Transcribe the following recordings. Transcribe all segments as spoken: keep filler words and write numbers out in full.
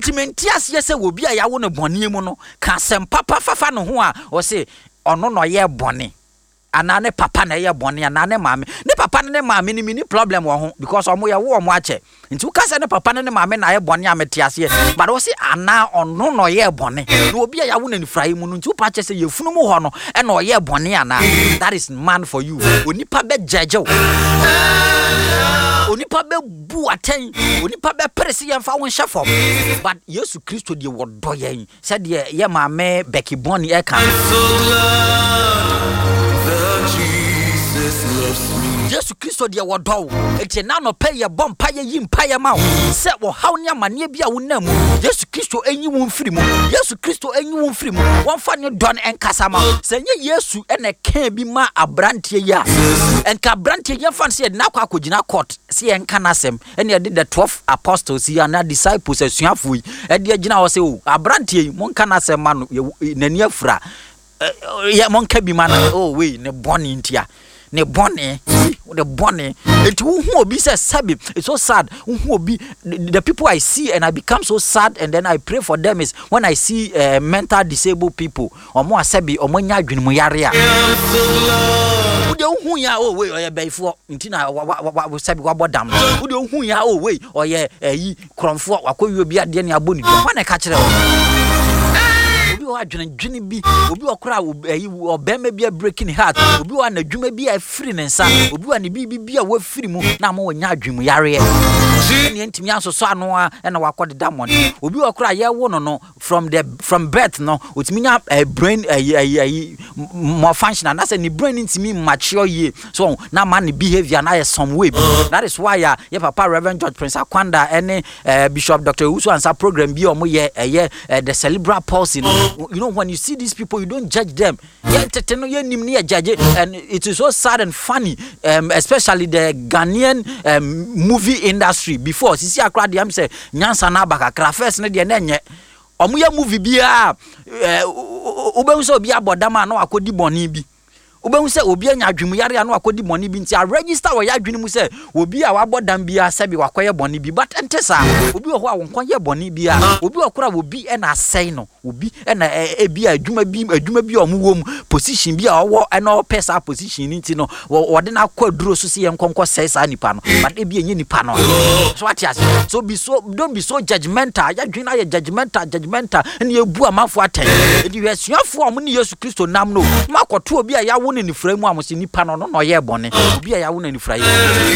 intimate ase se wo bi a ya wo ne bɔne mu no ka sem papa fafa no ho a o se ɔno no ye bɔne ana ne papa na ye bɔne ana ne maame ne papa ne maame ni mini problem wo ho because omo ye wo omo ache nti uka se ne papa ne maame na ye bɔne amete ase but wo se ana ɔno no ye bɔne no obi a ya wo na nifrai mu no nti upa che se ye funu mu ho no e na ye bɔne ana that is man for you onipa be judge wo onipa be bu aten onipa be presi ye mfa wo hye fom but Yesu Kristo de wo do ye se de ye maame beki bɔne e kan Yesu Kristo de wo do enti na no pay ye bom pa ye yim pa ye ma wo se wo haw ne amane bia wo nam Yesu Kristo enyi wo mfiri mu Yesu Kristo enyi wo mfiri mu won fa ne don enkasa ma se nye Yesu ene kan bi ma abrantie ya enka abrantie ye fa se na kwa akogina court se enka nasem ene de the twelve apostles ya na disciples asuafo yi e de agina wo se o abrantie mon ka nasem ma no nani afura ya mon ka bi ma na oh we ne boni ntia ne bone the bone it who obi say sabi it's so sad who obi the people I see and I become so sad and then I pray for them is when I see uh, mental disabled people omo asabi omo nya adwenimu yare a wo de hu ya oh we oye baifo ntina wa sabi wa bodam wo de hu ya oh we oye ayi kromfo wakowi obi ade ne aboni do wa na ka kire obi wa adwenedwene bi obi okra ayi obema bi breaking heart obi wa na dwuma bi a free ne nsa obi wa ne bibi bi a wa free mu na ma wonya adwemu yare ne ntimi asoso ano a na wakodeda mone obi okra ye wo no no from the from birth no otimi nya brain ayi ayi more function and say ni brain ntimi mature ye so na man behavior na some way that is why ya ye papa Reverend George Prince Akwanda ene Bishop Doctor Usu Ansa program bi omo ye ye the cerebral palsy. You know, when you see these people, you don't judge them. And it is so sad and funny, um, especially the Ghanaian um, movie industry. Before, see, I cried, I'm saying, Nyansa Nabaka, Crafes, Nedian, Omuya movie bia, Ubenso bia Bodama, no, I could bonibi. Oben say obi anya adwemu yare anu akodi boni bi nti a register wo ya adwenu mu say obi a wabodam bia sabi wakoye boni bi but entesa obi wo ho a wonkoye boni bia obi okura obi e na asai no obi e na e bia adwuma bi adwuma bi o mu wo mu position bi a wo e na pesa position ni nti no wo de na kwaduro so se yenkonko sai sa nipa no but e bia enye nipa no so what yes so be so don't be so judgmental ya dwena ya judgmental judgmental ene ebu amafo aten edi wesuafo o mu ni Yesu Kristo nam no makoto obi a ya wo ni frame am se nipa no no ye bone obi a ya wo na ni fraye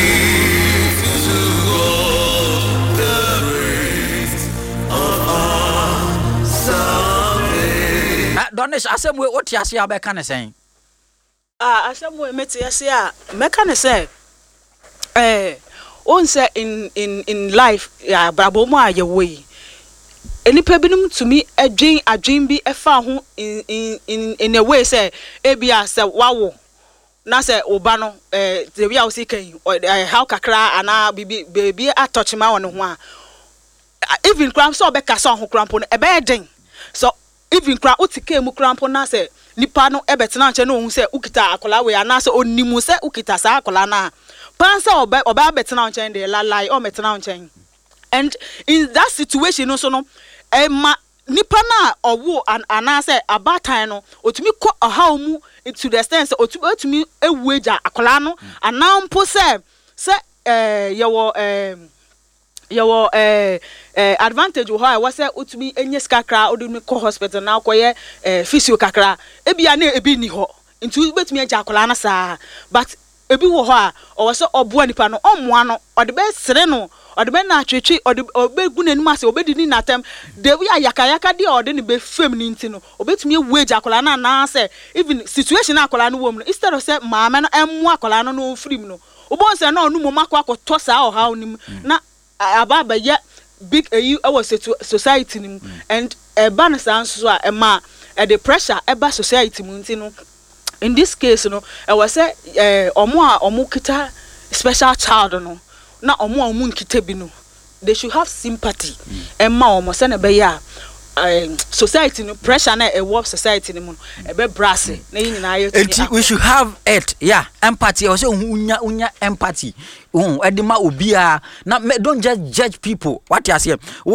Donish asemwe otiase abeka ne sen ah asemwe metiase a meka ne sen eh on say in in in life ya brabo mu aye we enipa binum to me adwen adwen bi efa ho in in in a way say ebia say wawo na say oba no eh the way I see kan how kakra ana bibi baby atouch ma won ho a even cramp so be kasa ho cramp no e be den so even cramp utike mu cramp na say nipa no e betena nche no hu say ukita akola we ana say onimu say ukita sa akola na pan say oba oba betena nche de la lie o metena nche. And in that situation also no Emma nipa na owo an anase abatan no otumi ko oha mu to the extent otumi otumi ewueja akola no anampo se se eh yewo eh yewo eh eh advantage ho a wase otumi enye skakra odumi ko hospital na akoye eh physio kakra ebia na ebi ni ho nti betumi eja akola na saa but ebi wo ho a owose oboa nipa no omoa no ode be sere no ode be na atwetwe ode obegu nanum ase obedini natem de wi ayaka yaka de ode ne be fam ni nti no obetumi ewage akola na na say even situation akola no wo mu instead of say maame no emu akola no no free mu no obon say na onu mo makwa akoto saa o ha onim na ababa ye big ayi our society nim and e ba na san so a e ma e the pressure e ba society mu nti no in this case no e was say eh omo a omo kita special child no na omo omo nkita bi no they should have sympathy e ma omo se na be ya society no pressure na e work society ni mu e be brass na yin na ayo we should have it yeah empathy o say unya unya empathy um edema obia na don't just judge people what you say